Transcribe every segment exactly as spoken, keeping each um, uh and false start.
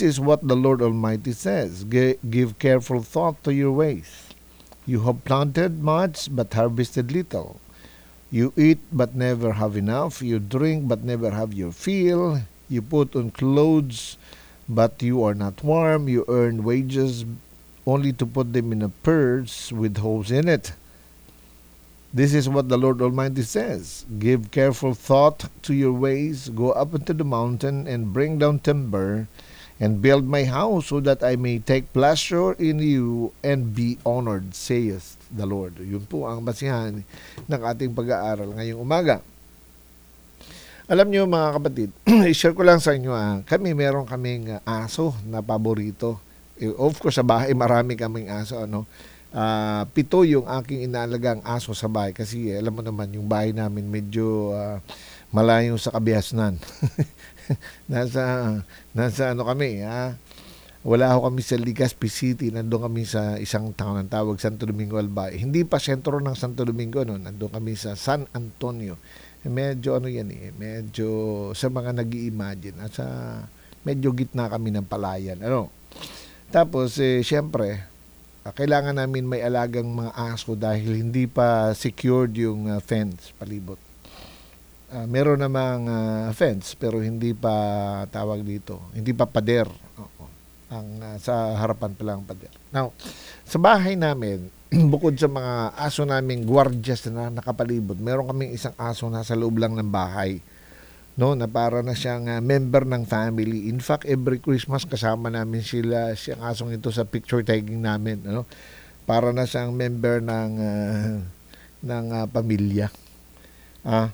is what the Lord Almighty says. Gi- give careful thought to your ways. You have planted much but harvested little. You eat but never have enough. You drink but never have your fill. You put on clothes but you are not warm. You earn wages only to put them in a purse with holes in it. This is what the Lord Almighty says. Give careful thought to your ways. Go up into the mountain and bring down timber and build my house so that I may take pleasure in you and be honored, saith the Lord. Yun po ang basihan ng ating pag-aaral ngayong umaga. Alam niyo mga kapatid, i-share ko lang sa inyo, ah, kami meron kaming ah, aso na paborito. Eh, Of course, sa bahay marami kaming aso. Ano? Ah, pito yung aking inaalagang aso sa bahay kasi eh, alam mo naman yung bahay namin medyo ah, malayo sa Kabiasnan. nasa nasa ano kami, ha? Wala ako kami sa Legazpi City, nandoon kami sa isang town ng tawag Santo Domingo Albay. Hindi pa sentro ng Santo Domingo, no, nandoon kami sa San Antonio. Eh, medyo ano yan eh, medyo sa mga nag-i-imagine at sa medyo gitna kami ng palayan, ano. Tapos eh syempre, ah, kailangan namin may alagang mga aso dahil hindi pa secured yung ah, fence palibot. Ah, meron namang ah, fence pero hindi pa tawag dito, hindi pa pader. Oo. Ang ah, sa harapan pa lang pader. Now, sa bahay namin, bukod sa mga aso naming gwardyas na nakapalibot, meron kaming isang aso na sa loob lang ng bahay. No, na para na siyang ah, member ng family. In fact, every Christmas kasama namin sila, siyang asong ito sa picture taking namin, ano? Para na siyang member ng ah, ng ah, pamilya. Ah,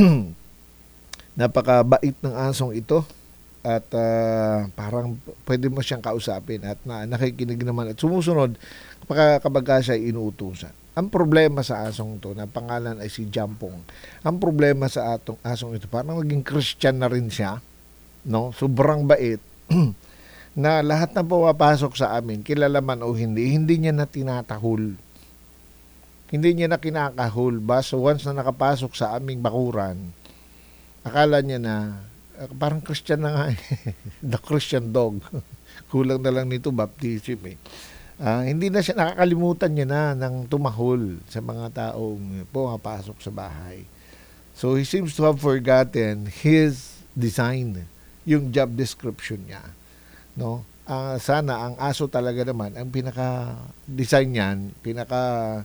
napakabait ng asong ito at ah, parang pwede mo siyang kausapin at na, nakikinig naman at sumusunod kapag, kapag siya inuutusan. Ang problema sa asong to, na pangalan ay si Jampong. Ang problema sa atong asong ito, parang naging Christian na rin siya, no? Sobrang bait na lahat na pumapasok sa amin, kilala man o hindi, hindi niya na tinatahol. Hindi niya na kinakahol. Baso once na nakapasok sa aming bakuran, akala niya na uh, parang Christian na nga eh. The Christian dog. Kulang na lang nito baptism eh. Ah, hindi na siya nakakalimutan niya na ng tumahol sa mga taong pumapasok sa bahay. So he seems to have forgotten his design, yung job description niya, no? Ah, sana ang aso talaga naman ang pinaka design niyan, pinaka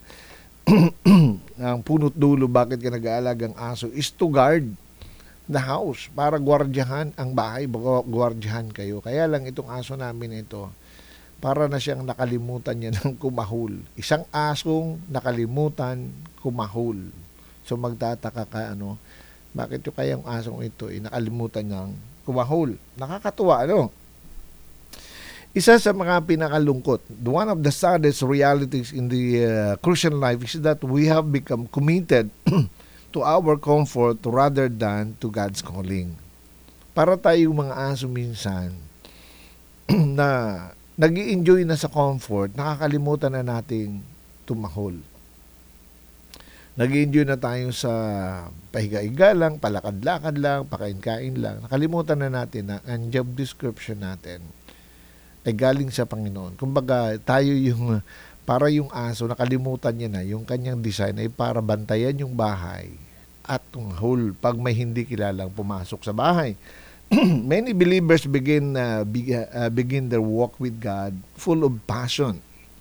ang punot dulo bakit ka nag-aalagang aso is to guard the house, para gwardiyahan ang bahay, bago gwardiyahan kayo. Kaya lang itong aso namin ito, para na siyang nakalimutan niya ng kumahol. Isang asong nakalimutan kumahol. So magtataka ka, ano, bakit yung kayang asong ito ay nakalimutan niyang kumahol? Nakakatuwa, ano? Isa sa mga pinakalungkot, one of the saddest realities in the uh, Christian life is that we have become committed to our comfort rather than to God's calling. Para tayong mga aso minsan na nag-i-enjoy na sa comfort, nakakalimutan na nating tumahol. Nag-i-enjoy na tayo sa pahiga-higa lang, palakad-lakad lang, pakain-kain lang. Nakalimutan na natin na ang job description natin ay galing sa Panginoon. Kumbaga, tayo yung, para yung aso, nakalimutan niya na, yung kanyang design ay para bantayan yung bahay at tumahol pag may hindi kilalang pumasok sa bahay. Many believers begin uh, be, uh, begin their walk with God full of passion.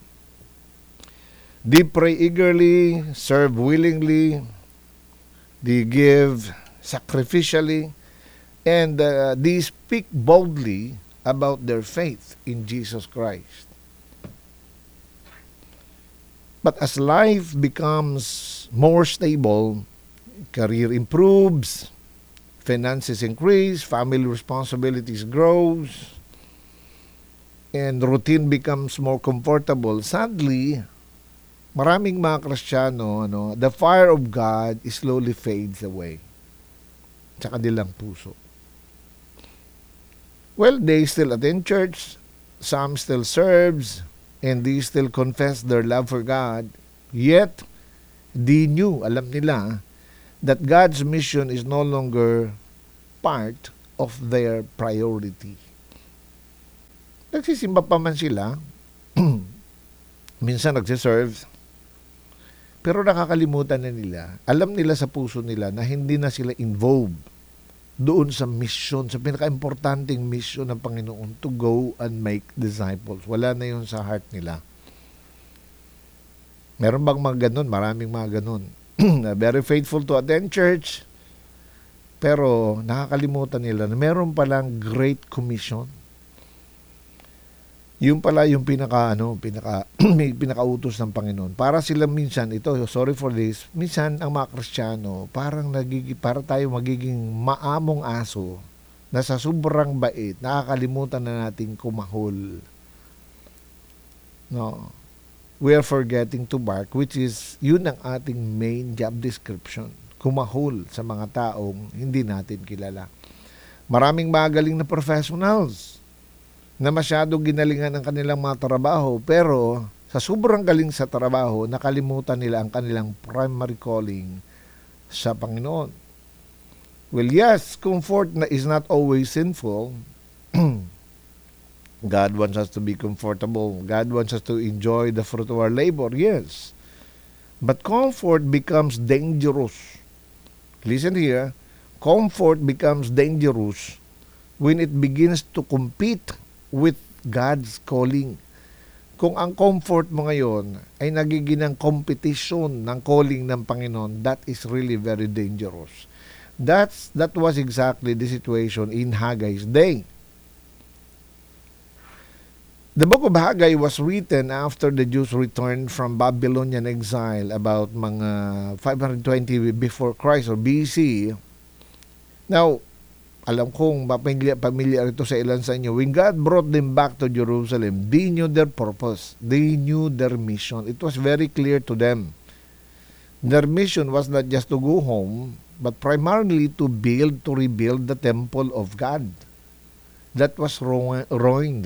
They pray eagerly, serve willingly, they give sacrificially, and uh, they speak boldly about their faith in Jesus Christ. But as life becomes more stable, career improves, finances increase, family responsibilities grows, and routine becomes more comfortable. Sadly, maraming mga Kristiyano, ano, the fire of God slowly fades away sa kanilang puso. Well, they still attend church, some still serves, and they still confess their love for God, yet they knew, alam nila, that God's mission is no longer part of their priority. Nagsisimba pa man sila, minsan nagsiserve, pero nakakalimutan na nila, alam nila sa puso nila na hindi na sila involved doon sa mission, sa pinaka-importanting mission ng Panginoon, to go and make disciples. Wala na yun sa heart nila. Meron bang mga ganun? Maraming mga ganun. Very faithful to attend church, pero nakakalimutan nila na meron palang Great Commission. Yung pala yung pinaka ano, pinaka may pinakautos ng Panginoon. Para sila minsan ito, sorry for this, minsan ang mga Kristiyano, parang nagigi para tayo magiging maamong aso na sa sobrang bait, nakakalimutan na nating kumahol. No. We are forgetting to bark, which is yun ang ating main job description. Kumahol sa mga taong hindi natin kilala. Maraming magaling na professionals na masyadong ginalingan ang kanilang mga trabaho, pero sa sobrang galing sa trabaho, nakalimutan nila ang kanilang primary calling sa Panginoon. Well, yes, comfort na is not always sinful. God wants us to be comfortable. God wants us to enjoy the fruit of our labor, yes. But comfort becomes dangerous. Listen here, comfort becomes dangerous when it begins to compete with God's calling. Kung ang comfort mo ngayon ay nagiging ng competition ng calling ng Panginoon, that is really very dangerous. That's, that was exactly the situation in Haggai's day. The book of Haggai was written after the Jews returned from Babylonian exile about mga five hundred twenty before Christ or B C. Now, alam kong pamilyar, pamilyar ito sa ilan sa inyo. When God brought them back to Jerusalem, they knew their purpose. They knew their mission. It was very clear to them. Their mission was not just to go home, but primarily to build, to rebuild the temple of God that was ruined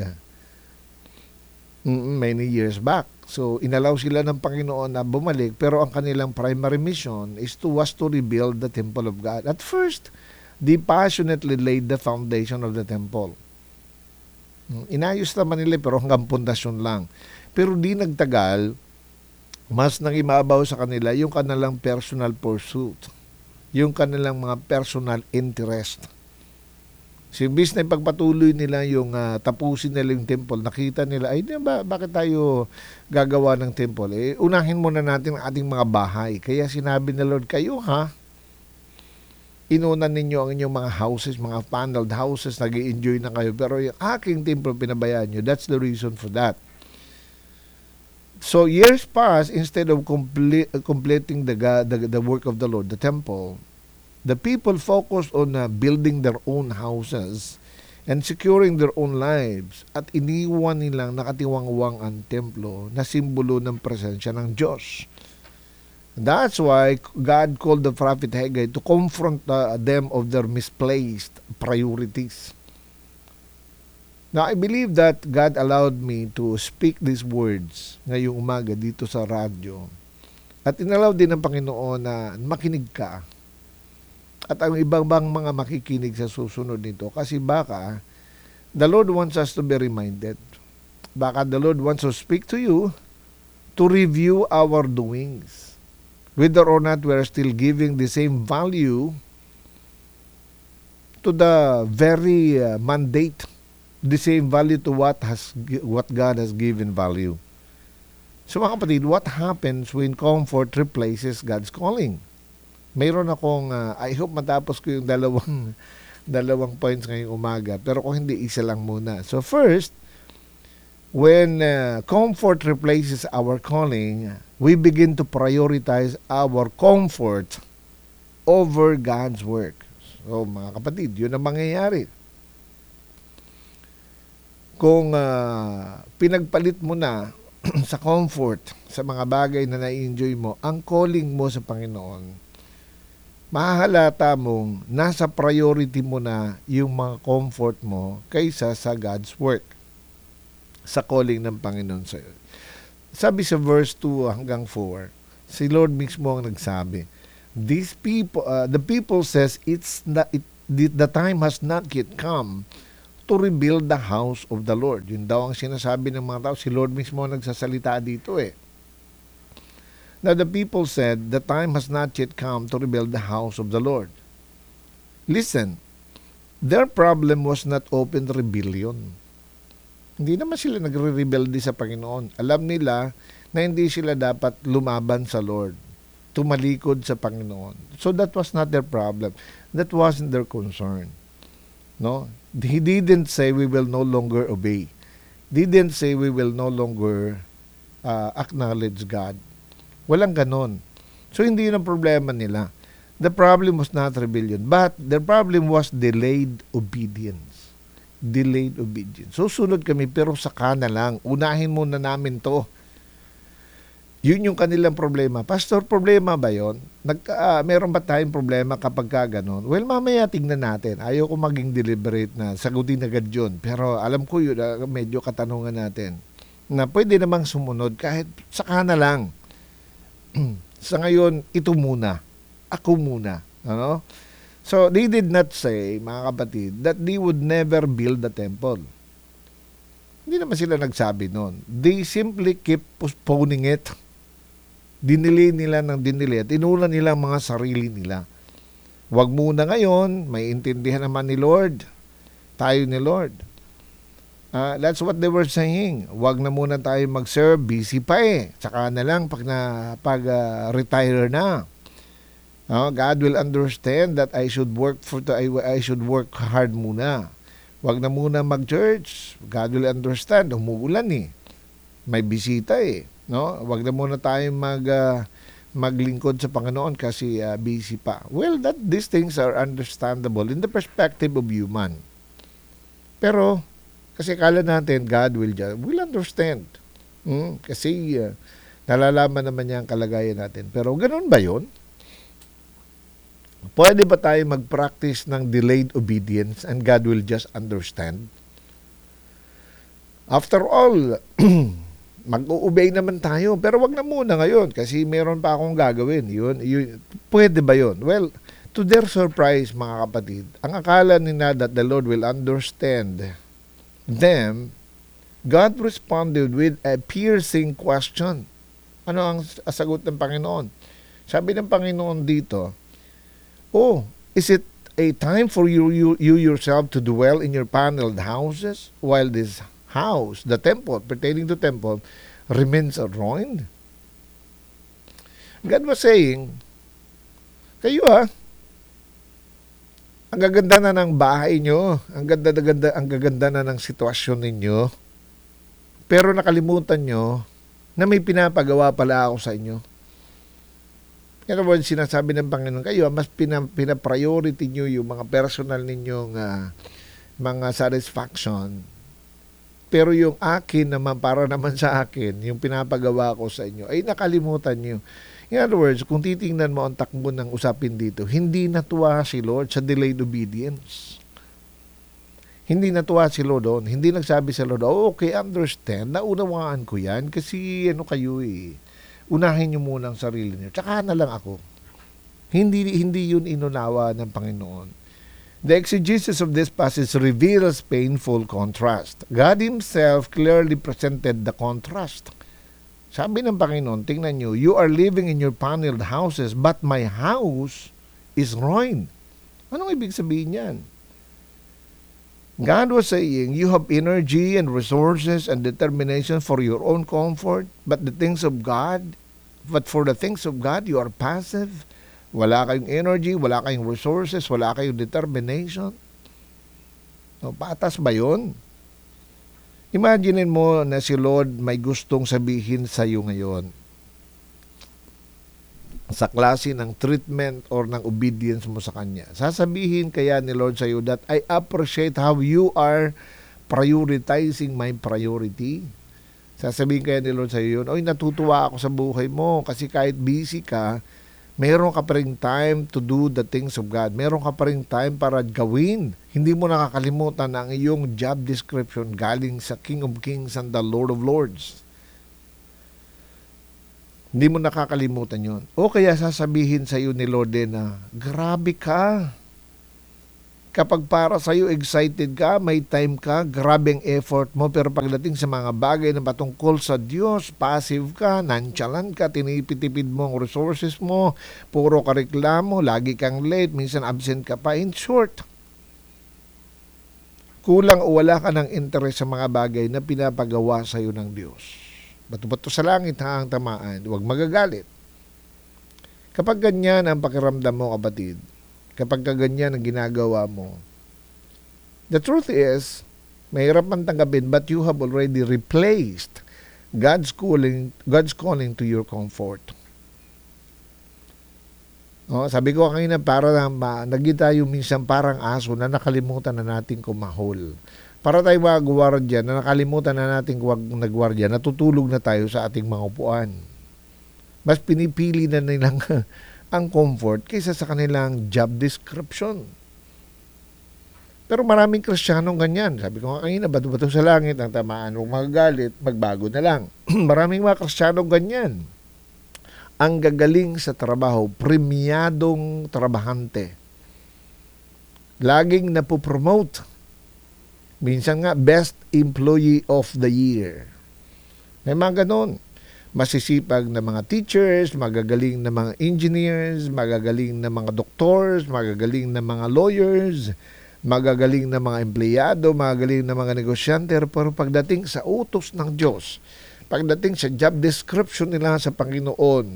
many years back. So, inalaw sila ng Panginoon na bumalik, pero ang kanilang primary mission is to was to rebuild the temple of God. At first, they passionately laid the foundation of the temple. Inayos naman nila, pero hanggang pundasyon lang. Pero di nagtagal, mas nangimabaw sa kanila yung kanilang personal pursuit, yung kanilang mga personal interest. So, imbis na ipagpatuloy nila yung uh, tapusin nila yung temple, nakita nila, ay, ba, bakit tayo gagawa ng temple? Eh, unahin muna natin ang ating mga bahay. Kaya sinabi ni Lord, kayo ha, inunan ninyo ang inyong mga houses, mga paneled houses, nag-i-enjoy na kayo. Pero yung aking temple, pinabayaan nyo. That's the reason for that. So, years passed, instead of complete, completing the, the, the work of the Lord, the temple, the people focused on uh, building their own houses and securing their own lives, at iniwan nilang nakatiwangwang ang templo na simbolo ng presensya ng Diyos. That's why God called the prophet Haggai to confront uh, them of their misplaced priorities. Now, I believe that God allowed me to speak these words ngayong umaga dito sa radyo. At inalaw din ng Panginoon na makinig ka. At ang ibang bang mga makikinig sa susunod nito. Kasi baka, the Lord wants us to be reminded. Baka the Lord wants to speak to you to review our doings. Whether or not we are still giving the same value to the very uh, mandate, the same value to what has what God has given value. So mga kapatid, what happens when comfort replaces God's calling? Mayroon akong, uh, I hope matapos ko yung dalawang, dalawang points ngayong umaga. Pero kung hindi, isa lang muna. So first, when uh, comfort replaces our calling, we begin to prioritize our comfort over God's work. So mga kapatid, yun ang mangyayari. Kung uh, pinagpalit mo na sa comfort, sa mga bagay na na-enjoy mo, ang calling mo sa Panginoon, mahahalata mong nasa priority mo na yung mga comfort mo kaysa sa God's work, sa calling ng Panginoon sa iyo. Sabi sa verse two hanggang four, si Lord mismo ang nagsabi, these people, uh, the people says, it's not, it, the, the time has not yet come to rebuild the house of the Lord. Yun daw ang sinasabi ng mga tao. Si Lord mismo ang nagsasalita dito eh. Now the people said, the time has not yet come to rebuild the house of the Lord. Listen, their problem was not open rebellion. Hindi naman sila nagre-rebelde sa Panginoon. Alam nila na hindi sila dapat lumaban sa Lord, tumalikod sa Panginoon. So that was not their problem. That wasn't their concern. No? He didn't say we will no longer obey. Didn't say we will no longer uh, acknowledge God. Walang ganon. So, hindi yun ang problema nila. The problem was not rebellion, but the problem was delayed obedience. Delayed obedience. So, sunod kami, pero saka na lang. Unahin muna namin to. Yun yung kanilang problema. Pastor, problema ba yun? Nag, uh, meron ba tayong problema kapag ka ganon? Well, mamaya tingnan natin. Ayaw ko maging deliberate na sagutin agad yun. Pero alam ko yun, uh, medyo katanungan natin na pwede namang sumunod kahit saka na lang. Sa ngayon, ito muna. Ako muna. Ano? So, they did not say, mga kapatid, that they would never build the temple. Hindi naman sila nagsabi noon. They simply keep postponing it. Dinili nila ng dinili at inuna nila ang mga sarili nila. Huwag muna ngayon, may intindihan naman ni Lord. Tayo ni Lord. Uh, that's what they were saying. Huwag na muna tayo mag-serve, busy pa eh. Tsaka na lang pag, na, pag uh, retire na. Uh, God will understand that I should work for to, I, I should work hard muna. Huwag na muna mag-church. God will understand. Umuulan eh. May bisita eh. No? Huwag na muna tayo mag, uh, maglingkod sa Panginoon kasi uh, busy pa. Well, that these things are understandable in the perspective of human. Pero, kasi kala natin, God will, just, will understand. Hmm? Kasi uh, nalalaman naman niya ang kalagayan natin. Pero ganun ba yun? Pwede ba tayo mag-practice ng delayed obedience and God will just understand? After all, mag-u-obey naman tayo. Pero wag na muna ngayon kasi meron pa akong gagawin. Yun, yun, pwede ba yun? Well, to their surprise, mga kapatid, ang akala nila that the Lord will understand them, God responded with a piercing question. Ano ang sagot ng Panginoon? Sabi ng Panginoon dito, oh, is it a time for you, you, you yourself to dwell in your paneled houses while this house, the temple, pertaining to temple, remains ruined? God was saying, kayo ha, ang gaganda na ng bahay nyo, ang ganda, ganda, ang gaganda na ng sitwasyon ninyo, pero nakalimutan nyo na may pinapagawa pala ako sa inyo. Kaya naman sinasabi ng Panginoon, kayo mas pina-priority nyo yung mga personal ninyong uh, mga satisfaction. Pero yung akin naman, para naman sa akin, yung pinapagawa ko sa inyo, ay nakalimutan nyo. In other words, kung titingnan mo ang takbo ng usapin dito, hindi natuwa si Lord sa delayed obedience. Hindi natuwa si Lord doon. Hindi nagsabi sa Lord, oh, okay, understand, naunawaan ko yan kasi ano kayo eh. Unahin nyo muna ang sarili niyo. Tsaka na lang ako. Hindi, hindi yun inunawa ng Panginoon. The exegesis of this passage reveals painful contrast. God Himself clearly presented the contrast. Sabi ng Panginoon, tingnan nyo, you are living in your paneled houses, but my house is ruined. Anong ibig sabihin yan? God was saying, you have energy and resources and determination for your own comfort, but the things of God, but for the things of God, you are passive. Wala kayong energy, wala kayong resources, wala kayong determination. So, patas ba yun? Imaginin mo na si Lord may gustong sabihin sa iyo ngayon sa klase ng treatment or ng obedience mo sa Kanya. Sasabihin kaya ni Lord sa iyo that I appreciate how you are prioritizing my priority. Sasabihin kaya ni Lord sa iyo yun, oy, natutuwa ako sa buhay mo kasi kahit busy ka, meron ka pa rin time to do the things of God. Meron ka pa rin time para gawin. Hindi mo nakakalimutan ang iyong job description galing sa King of Kings and the Lord of Lords. Hindi mo nakakalimutan yun. O kaya sasabihin sa iyo ni Lord din na, grabe ka. Kapag para sa'yo excited ka, may time ka, grabing effort mo, pero pagdating sa mga bagay na patungkol sa Diyos, passive ka, nonchalant ka, tinipid-tipid mo ang resources mo, puro ka reklamo, lagi kang late, minsan absent ka pa. In short, kulang o wala ka ng interest sa mga bagay na pinapagawa sa'yo ng Diyos. Bato-bato sa langit ha ang tamaan, huwag magagalit. Kapag ganyan ang pakiramdam mo, kapatid, kapag ganyan ang ginagawa mo, the truth is, mahirap man tanggapin, but you have already replaced God's calling, God's calling to your comfort. Oh, sabi ko kanina, para na naging tayo minsan parang aso na nakalimutan na natin kumahol. Para tayo mga gwardiya na nakalimutan na natin huwag nagwardya, natutulog na tayo sa ating mga upuan. Mas pinipili na nilang ang comfort kaysa sa kanilang job description. Pero maraming Kristiyanong ganyan. Sabi ko nga kanina, bato-bato sa langit, ang tamaan, huwag magagalit, magbago na lang. Maraming mga Kristiyanong ganyan. Ang gagaling sa trabaho, premiadong trabahante. Laging napopromote. Minsan nga, best employee of the year. May mga ganon. Masisipag na mga teachers, magagaling na mga engineers, magagaling na mga doctors, magagaling na mga lawyers, magagaling na mga empleyado, magagaling na mga negosyante, pero pagdating sa utos ng Diyos, pagdating sa job description nila sa Panginoon,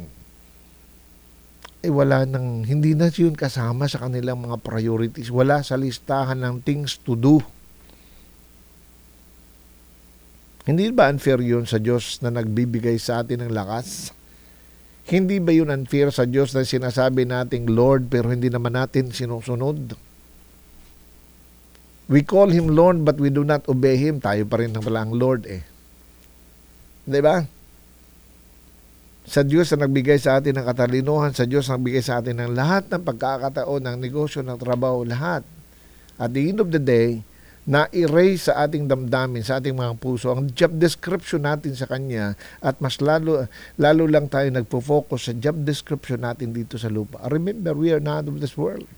eh wala nang, hindi na yun kasama sa kanilang mga priorities, wala sa listahan ng things to do. Hindi ba unfair yun sa Diyos na nagbibigay sa atin ng lakas? Hindi ba yun unfair sa Diyos na sinasabi nating Lord pero hindi naman natin sinusunod? We call Him Lord but we do not obey Him. Tayo pa rin pala ang Lord eh. Di ba? Sa Diyos na nagbigay sa atin ng katalinuhan, sa Diyos na nagbigay sa atin ng lahat ng pagkakataon, ng negosyo, ng trabaho, lahat. At the end of the day, na-erase sa ating damdamin, sa ating mga puso, ang job description natin sa Kanya at mas lalo, lalo lang tayo nagpo-focus sa job description natin dito sa lupa. Remember, we are not of this world.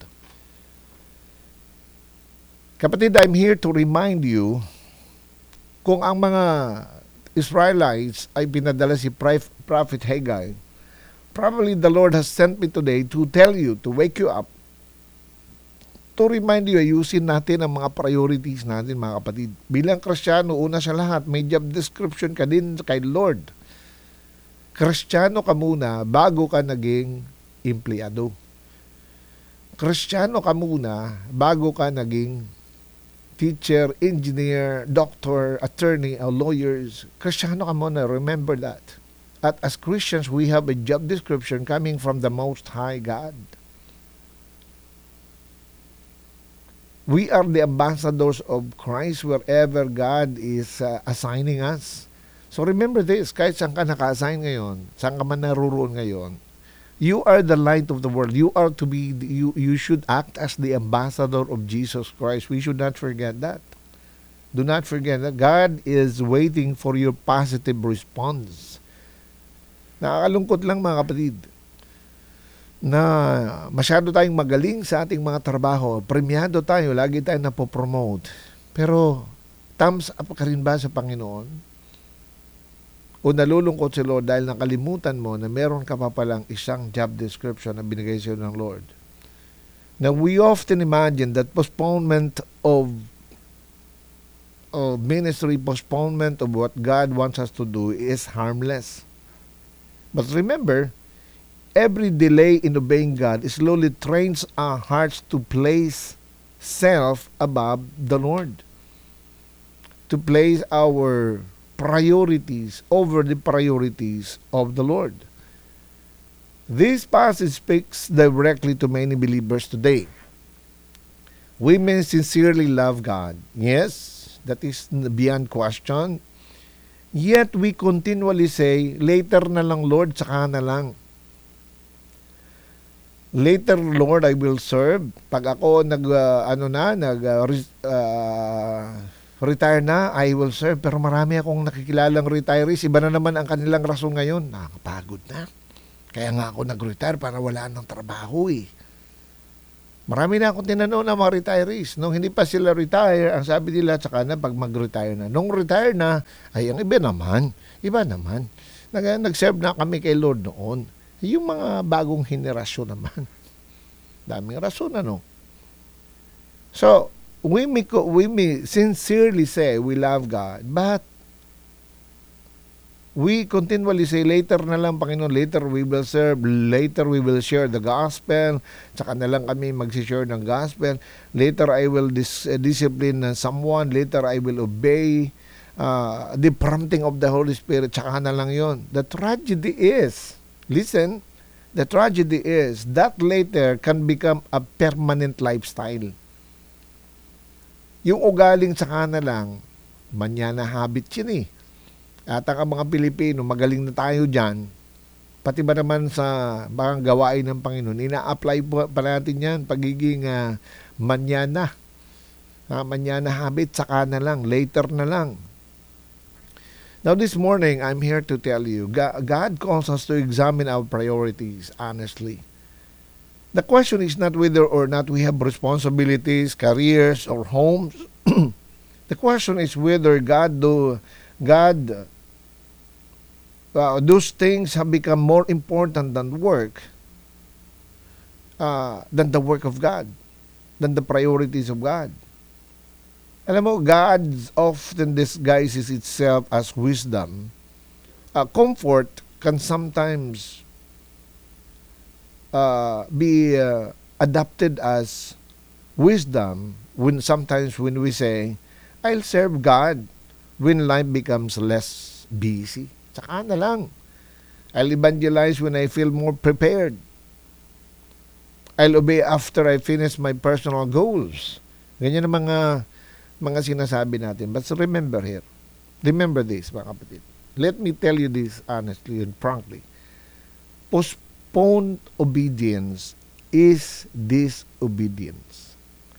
Kapatid, I'm here to remind you kung ang mga Israelites ay pinadala si Prophet Haggai, probably the Lord has sent me today to tell you, to wake you up, to remind you, ayusin natin ang mga priorities natin, mga kapatid. Bilang Kristiyano, una sa lahat, may job description ka din kay Lord. Kristiyano ka muna bago ka naging empleyado. Kristiyano ka muna bago ka naging teacher, engineer, doctor, attorney, or lawyers. Kristiyano ka muna, remember that. At as Christians, we have a job description coming from the Most High God. We are the ambassadors of Christ wherever God is uh, assigning us. So remember this, kahit saan ka naka-assign ngayon, saan ka man naruroon ngayon, you are the light of the world. You are to be, you, you should act as the ambassador of Jesus Christ. We should not forget that. Do not forget that God is waiting for your positive response. Nakakalungkot lang mga kapatid, na masyado tayong magaling sa ating mga trabaho, premiado tayo, lagi tayong napopromote. Pero, thumbs up ka rin ba sa Panginoon? O nalulungkot si Lord dahil nakalimutan mo na meron ka pa palang isang job description na binigay sa'yo ng Lord? Now, we often imagine that postponement of, of ministry, postponement of what God wants us to do is harmless. But remember, every delay in obeying God slowly trains our hearts to place self above the Lord. To place our priorities over the priorities of the Lord. This passage speaks directly to many believers today. We may sincerely love God. Yes, that is beyond question. Yet we continually say, later na lang Lord, saka na lang. Later, Lord, I will serve. Pag ako nag, uh, ano na, nag, uh, uh, retire na, I will serve. Pero marami akong nakikilalang retirees. Iba na naman ang kanilang rason ngayon. Nakakapagod na. Kaya nga ako nag-retire para wala nang trabaho eh. Marami na akong tinanong na mga retirees. Nung hindi pa sila retire, ang sabi nila, tsaka na pag mag-retire na. Nung retire na, ay ang iba naman. Iba naman. Nag- nag-serve na kami kay Lord noon. Yung mga bagong henerasyon naman. Daming rason, ano? So, we may, we may sincerely say we love God, but we continually say, later na lang, Panginoon, later we will serve, later we will share the gospel, tsaka na lang kami mag-share ng gospel, later I will dis- uh, discipline someone, later I will obey uh, the prompting of the Holy Spirit, tsaka na lang yon. The tragedy is, listen, the tragedy is, that later can become a permanent lifestyle. Yung ugaling tsaka na lang, manyana habit yun eh. At ang mga Pilipino, magaling na tayo dyan, pati ba naman sa mga gawain ng Panginoon, ina-apply pa natin yan, pagiging uh, manyana. Uh, manyana habit, saka na lang, later na lang. Now this morning, I'm here to tell you, God calls us to examine our priorities honestly. The question is not whether or not we have responsibilities, careers, or homes. The question is whether God do God, uh, those things have become more important than work, uh, than the work of God, than the priorities of God. Alam mo, God often disguises itself as wisdom. Uh, comfort can sometimes uh, be uh, adopted as wisdom when sometimes when we say, I'll serve God when life becomes less busy. Tsaka na lang. I'll evangelize when I feel more prepared. I'll obey after I finish my personal goals. Ganyan ang mga, mga sinasabi natin. But remember here, remember this, mga kapatid. Let me tell you this honestly and frankly. Postponed obedience is disobedience.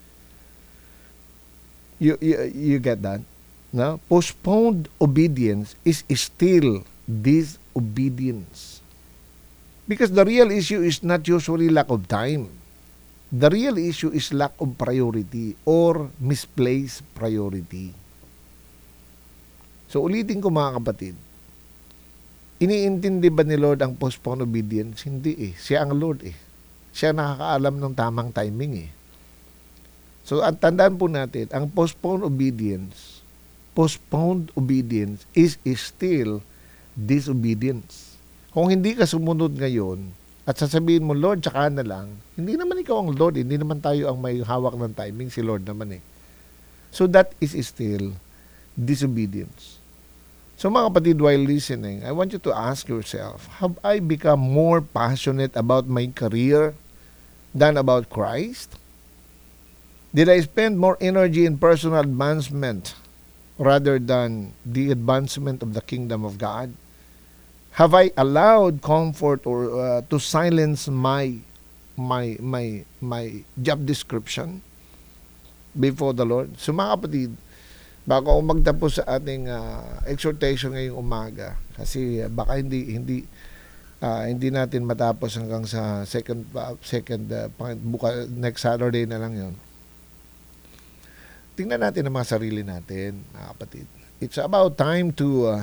You, you, you get that? No? Postponed obedience is still disobedience. Because the real issue is not usually lack of time. The real issue is lack of priority or misplaced priority. So ulitin ko mga kapatid, iniintindi ba ni Lord ang postponed obedience? Hindi eh. Siya ang Lord eh. Siya nakakaalam ng tamang timing eh. So at tandaan po natin, ang postponed obedience postponed obedience is, is still disobedience. Kung hindi ka sumunod ngayon at sasabihin mo, Lord, tsaka na lang, hindi naman ikaw ang Lord, hindi naman tayo ang may hawak ng timing, si Lord naman eh. So that is still disobedience. So mga kapatid, while listening, I want you to ask yourself, have I become more passionate about my career than about Christ? Did I spend more energy in personal advancement rather than the advancement of the kingdom of God? Have I allowed comfort or uh, to silence my my my my job description before the Lord? So mga kapatid, bago ako magtapos sa ating uh, exhortation ngayong umaga, kasi uh, baka hindi hindi uh, hindi natin matapos hanggang sa second uh, second uh, buka, next Saturday na lang 'yon. Tingnan natin ang mga sarili natin, mga kapatid. It's about time to uh,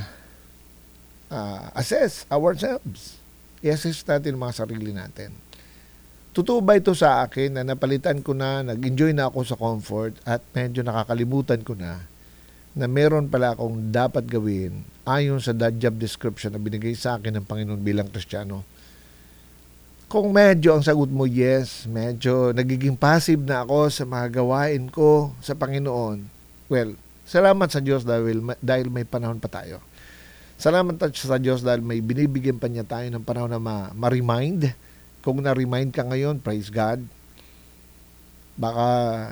uh, assess ourselves. I-assess natin ang mga sarili natin. Totoo ba ito sa akin na napalitan ko na, nag-enjoy na ako sa comfort at medyo nakakalimutan ko na na meron pala akong dapat gawin ayon sa job description na binigay sa akin ng Panginoon bilang Kristiyano? Kung medyo ang sagot mo yes, medyo nagiging passive na ako sa mga gawain ko sa Panginoon, well, salamat sa Diyos dahil, dahil may panahon pa tayo. Salamat sa Diyos dahil may binibigyan pa niya tayo ng panahon na ma- ma-remind. Kung na-remind ka ngayon, praise God. Baka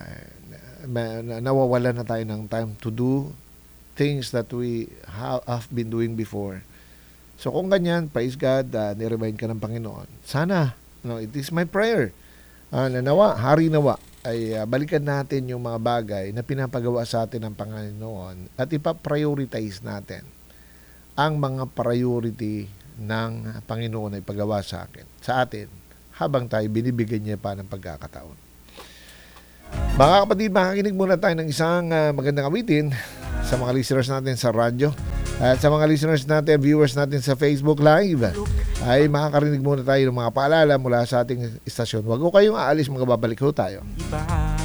nawawala na tayo ng time to do things that we have, have been doing before. So kung ganyan, praise God, uh, niremind ka ng Panginoon. Sana, no, it is my prayer, uh, na nawa, hari nawa, ay uh, balikan natin yung mga bagay na pinapagawa sa atin ng Panginoon at ipa-prioritize natin ang mga priority ng Panginoon na ipagawa sa akin, sa atin, habang tayo binibigyan niya pa ng pagkakataon. Mga kapatid, makakinig muna tayo ng isang uh, magandang awitin sa mga listeners natin sa radyo. At sa mga listeners natin, viewers natin sa Facebook Live, ay makakarinig muna tayo ng mga paalala mula sa ating istasyon. Huwag ko kayong aalis, mga babalik ho tayo. Iba.